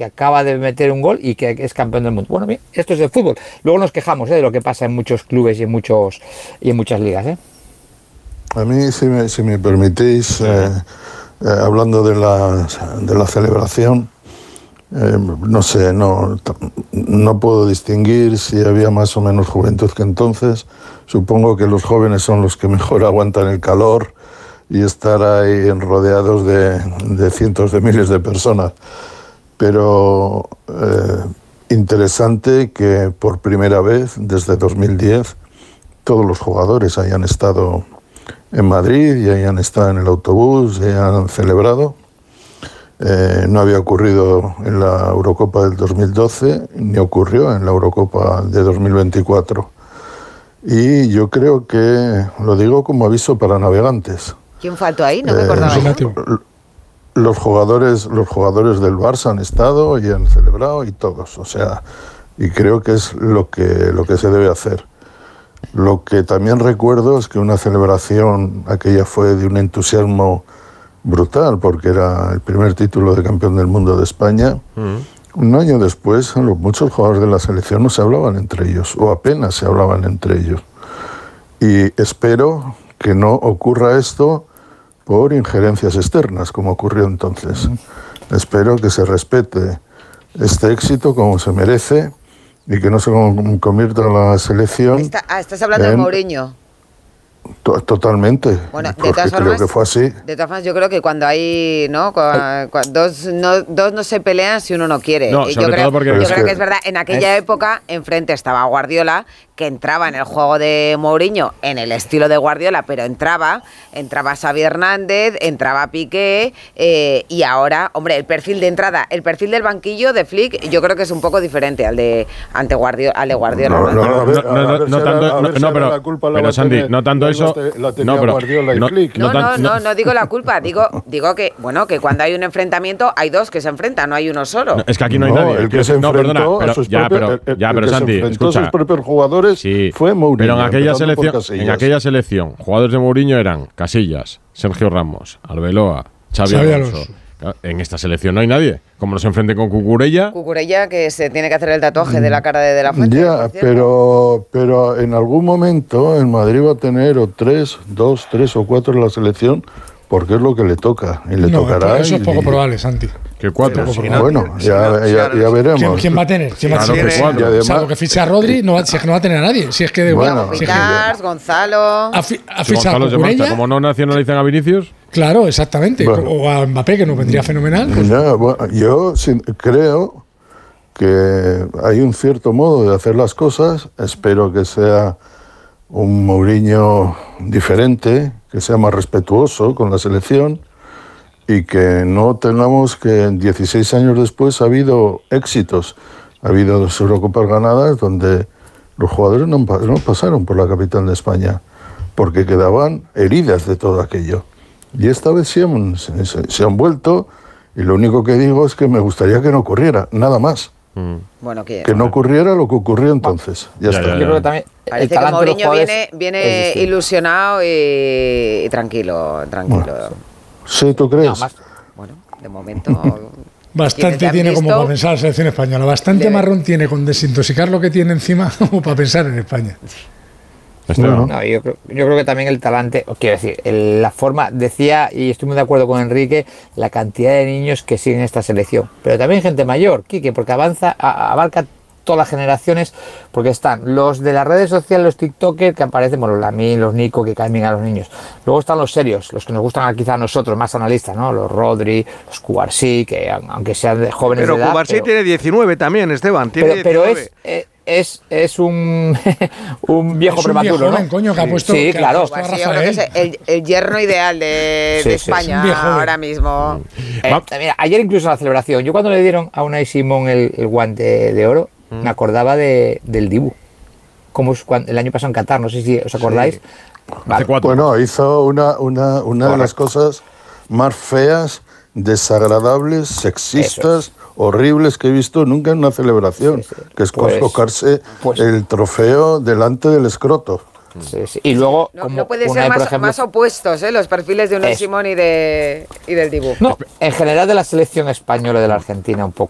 que acaba de meter un gol y que es campeón del mundo. Bueno, bien, esto es el fútbol. Luego nos quejamos de lo que pasa en muchos clubes y en muchas ligas. A mí, si me permitís, hablando de la celebración, no sé, no puedo distinguir si había más o menos juventud que entonces. Supongo que los jóvenes son los que mejor aguantan el calor y estar ahí rodeados de cientos de miles de personas. Pero interesante que por primera vez desde 2010 todos los jugadores hayan estado en Madrid y hayan estado en el autobús y hayan celebrado. No había ocurrido en la Eurocopa del 2012, ni ocurrió en la Eurocopa de 2024. Y yo creo que, lo digo como aviso para navegantes. ¿Quién faltó ahí? No me acordaba. Los jugadores del Barça han estado y han celebrado y todos, o sea, y creo que es lo que se debe hacer. Lo que también recuerdo es que una celebración, aquella fue de un entusiasmo brutal, porque era el primer título de campeón del mundo de España. Un año después, muchos jugadores de la selección no se hablaban entre ellos, o apenas se hablaban entre ellos. Y espero que no ocurra esto por injerencias externas, como ocurrió entonces. Espero que se respete este éxito como se merece y que no se convierta la selección... Estás hablando de Mourinho. Totalmente. Bueno, de todas formas, creo que fue así. De todas formas, yo creo que cuando hay, ¿no? Dos no se pelean si uno no quiere. No, yo creo que es verdad, en aquella época, enfrente estaba Guardiola, que entraba en el juego de Mourinho, en el estilo de Guardiola, pero entraba Xavi Hernández, entraba Piqué, y ahora, hombre, el perfil de entrada, el perfil del banquillo de Flick, yo creo que es un poco diferente al de Guardiola. Pero Santi, no tanto eso. No digo la culpa, digo que, bueno, que cuando hay un enfrentamiento hay dos que se enfrentan, no hay uno solo. No, es que aquí no hay nadie. El que se enfrentó a sus Santi, escucha, sus propios jugadores fue Mourinho. Pero en aquella selección, jugadores de Mourinho eran Casillas, Sergio Ramos, Arbeloa, Xavi Alonso. En esta selección no hay nadie. Como nos enfrenten con Cucurella. Cucurella, que se tiene que hacer el tatuaje de la cara de la Fuente. Ya, pero en algún momento el Madrid va a tener dos, tres o cuatro en la selección, porque es lo que le toca. Y le tocará. Eso es poco probable, Santi. Que cuatro. Bueno, ya veremos. ¿Quién va a tener? Salvo que fiche a Rodri, si es que no va a tener a nadie. Si es que Gonzalo. Ha fichado a Cucurella. Como no nacionalizan a Vinicius. Claro, exactamente. Bueno. O a Mbappé, que nos vendría fenomenal. Pues. Yo creo que hay un cierto modo de hacer las cosas. Espero que sea un Mourinho diferente, que sea más respetuoso con la selección y que no tengamos que 16 años después ha habido éxitos. Ha habido 2 Eurocopas ganadas donde los jugadores no pasaron por la capital de España porque quedaban heridas de todo aquello. Y esta vez se han vuelto, y lo único que digo es que me gustaría que no ocurriera, nada más. Bueno, que no ocurriera lo que ocurrió entonces. Ya está. Yo creo que también parece que Mourinho viene ilusionado y tranquilo. Sí, ¿tú crees? Bueno, de momento... Bastante tiene como para pensar la selección española. Bastante marrón tiene con desintoxicar lo que tiene encima como para pensar en España. Yo creo que también el talante, quiero decir, la forma, decía, y estoy muy de acuerdo con Enrique, la cantidad de niños que siguen esta selección, pero también gente mayor, Quique, porque abarca todas las generaciones, porque están los de las redes sociales, los TikTokers que aparecen, bueno, los Lamine, los Nico, que caen bien a los niños. Luego están los serios, los que nos gustan quizá a nosotros, más analistas, ¿no? Los Rodri, los Cubarsí, que aunque sean de jóvenes de edad... Pero Cubarsí tiene 19 también, Esteban, pero es un viejo prematuro, viejo joven, ¿no? coño, que ha puesto... Sí, claro. Yo creo que es el yerno ideal de España ahora mismo. Mira, ayer incluso en la celebración, yo cuando le dieron a Unai Simón el guante de oro, me acordaba del Dibu, como el año pasado en Qatar, no sé si os acordáis. Vale. Bueno, hizo una de las cosas más feas, desagradables, sexistas, horribles que he visto nunca en una celebración, que es colocarse el trofeo delante del escroto. Sí. Y luego no puede ser más opuestos, los perfiles de Unai Simón y del Dibu. No, en general de la selección española y de la Argentina un poco.